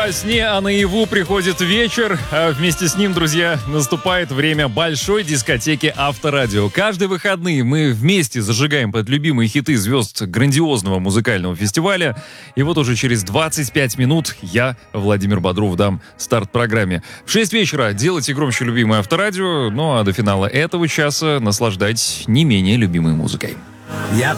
во сне, а наяву приходит вечер, а вместе с ним, друзья, наступает время большой дискотеки Авторадио. Каждые выходные мы вместе зажигаем под любимые хиты звезд грандиозного музыкального фестиваля. И вот уже через 25 минут я, Владимир Бодров, дам старт программе. В 6 вечера делайте громче любимое Авторадио, ну а до финала этого часа наслаждайтесь не менее любимой музыкой. Я